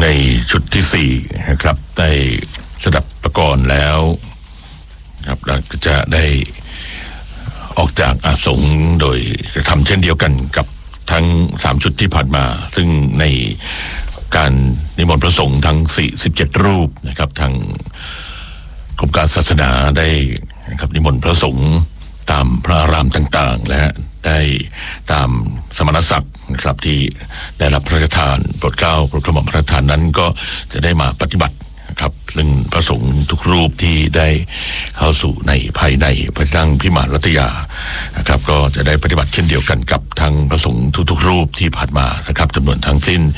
ในชุดที่4นะครับได้สดับประกรณ์แล้วครับเราจะได้ออกจากอาสงโดยกระทำเช่นเดียวกันกับทั้ง3ชุดที่ผ่านมาซึ่งในการนิมนต์พระสงฆ์ทั้ง47รูปนะครับทางกรมการศาสนาได้นะครับนิมนต์พระสงฆ์ตามพระอารามต่างๆและได้ตามสมณศักดิ์นะครับที่ได้รับพระราชทานโปรดเกล้าโปรดกระหม่อมพระราชทานนั้นก็จะได้มาปฏิบัติครับซึ่งพระสงฆ์ทุกรูปที่ได้เข้าสู่ในภายในพระที่นั่งพิมานรัตยานะครับก็จะได้ปฏิบัติเช่นเดียวกันกับทั้งพระสงฆ์ทุกๆรูปที่ผ่านมานะครับจำนวนทั้งสิ้น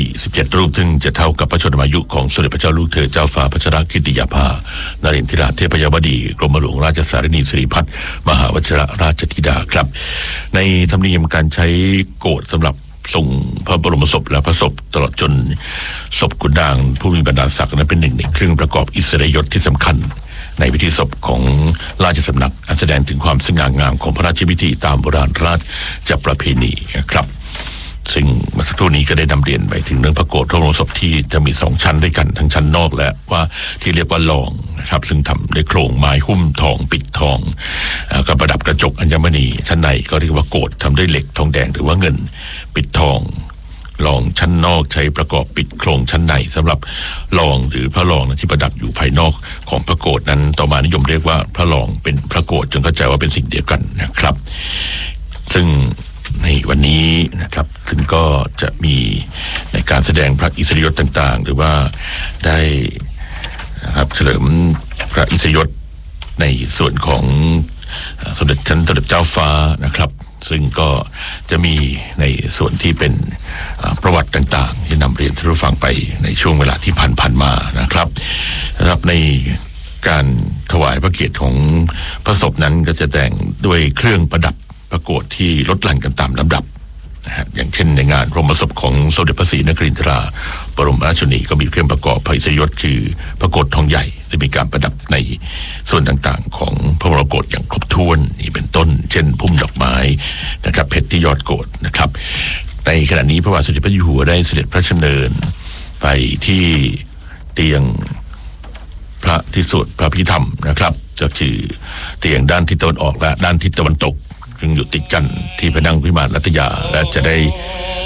47รูปซึ่งจะเท่ากับพระชนมายุของสมเด็จพระเจ้าลูกเธอเจ้าฟ้าพัชรกิติยาภานรินทราเทพยวดีกรมหลวงราชสารินีสิริพัฒน์มหาวชิรราชธิดาครับในธรรมเนียมการใช้โกฐสำหรับส่งพระบรมศพและพระศพตลอดจนศพขุนนางผู้มีบรรดาศักดิ์นั้นเป็นหนึ่งในเครื่องประกอบอิสริยยศที่สำคัญในพิธีศพของราชสำนักอันแสดงถึงความสง่างามของพระราชพิธีตามโบราณราชประเพณีครับซึ่งเมื่อสักครู่นี้ก็ได้นำเรียนไปถึงเรื่องพระโกฐพระบรมศพที่จะมี2ชั้นด้วยกันทั้งชั้นนอกและว่าที่เรียกว่าลองนะครับซึ่งทำด้วยโครงไม้หุ้มทองปิดทองก็ประดับกระจกอัญมณีชั้นในก็เรียกว่าโกฐทำด้วยเหล็กทองแดงหรือว่าเงินปิดทองรองชั้นนอกใช้ประกอบปิดโครงชั้นในสำหรับรองหรือพระรองที่ประดับอยู่ภายนอกของพระโกฐนั้นต่อมานิยมเรียกว่าพระรองเป็นพระโกฐจนเข้าใจว่าเป็นสิ่งเดียวกันนะครับซึ่งในวันนี้นะครับถึงก็จะมีในการแสดงพระอิสริยยศต่างๆหรือว่าได้นะครับเฉลิมพระอิสริยยศในส่วนของสมเด็จเจ้าฟ้านะครับซึ่งก็จะมีในส่วนที่เป็นประวัติต่างๆที่นำเรียนท่านผู้ฟังไปในช่วงเวลาที่ผ่านมานะครับในการถวายพระเกียรติของพระศพนั้นก็จะแต่งด้วยเครื่องประดับประกวดที่ลดหลั่นกันตามลำดับนะฮะอย่างเช่นในงานพระบรมศพของสมเด็จพระศรีนครินทราบรมราชชนนีก็มีเครื่องประกอบพระอิสริยยศคือพระโกฐทองใหญ่จะมีการประดับในส่วนต่างๆของพระบรมโกฐอย่างครบถ้วนนี่เป็นต้นเช่นพุ่มดอกไม้นะครับเพชรที่ยอดโกฐนะครับในขณะนี้พระบาทสมเด็จพระเจ้าอยู่หัวได้เสด็จพระราชดำเนินไปที่เตียงพระที่สวดพระพิธรรมนะครับก็คือเตียงด้านทิศตะวันออกและด้านทิศตะวันตกซึ่งอยู่ติดกันที่พระที่นั่งพิมานรัตยาและจะได้